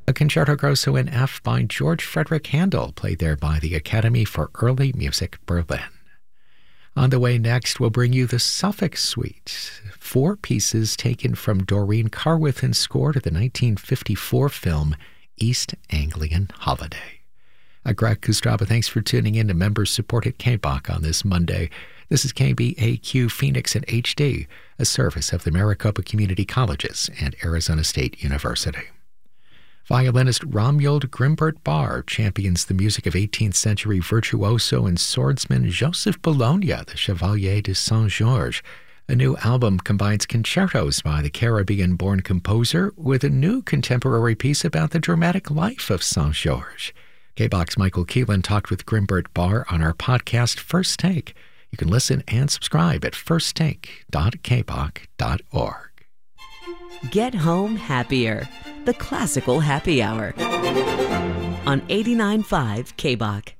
A Concerto Grosso in F by George Frederick Handel, played there by the Academy for Early Music Berlin. On the way next, we'll bring you the Suffolk Suite, 4 pieces taken from Doreen Carwithen's score to the 1954 film East Anglian Holiday. Greg Kustraba, thanks for tuning in to members-supported KBOK on this Monday. This is KBAQ Phoenix in HD, a service of the Maricopa Community Colleges and Arizona State University. Violinist Romuald Grimbert Barr champions the music of 18th century virtuoso and swordsman Joseph Bologna, the Chevalier de Saint-Georges. A new album combines concertos by the Caribbean-born composer with a new contemporary piece about the dramatic life of Saint-Georges. KBOK's Michael Keelan talked with Grimbert Barr on our podcast First Take. You can listen and subscribe at firsttake.kbok.org. Get home happier. The Classical Happy Hour on 89.5 KBOK.